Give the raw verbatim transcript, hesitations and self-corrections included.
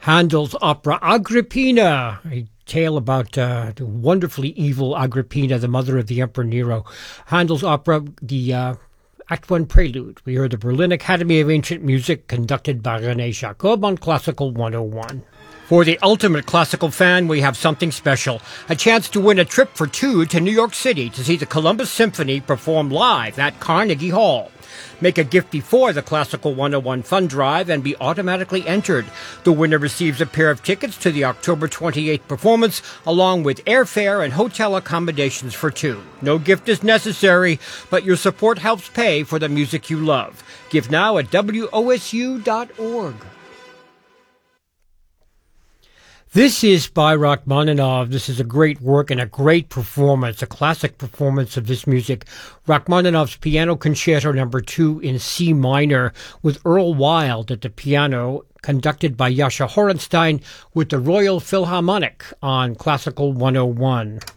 Handel's opera Agrippina, a tale about uh, the wonderfully evil Agrippina, the mother of the Emperor Nero. Handel's opera, the uh, Act One Prelude. We heard the Berlin Academy of Ancient Music, conducted by René Jacob on Classical one oh one. For the ultimate classical fan, we have something special. A chance to win a trip for two to New York City to see the Columbus Symphony perform live at Carnegie Hall. Make a gift before the Classical one oh one Fund Drive and be automatically entered. The winner receives a pair of tickets to the October twenty-eighth performance, along with airfare and hotel accommodations for two. No gift is necessary, but your support helps pay for the music you love. Give now at W O S U dot org. This is by Rachmaninoff. This is a great work and a great performance, a classic performance of this music. Rachmaninoff's Piano Concerto Number Two in C minor, with Earl Wild at the piano, conducted by Jascha Horenstein with the Royal Philharmonic on Classical one oh one.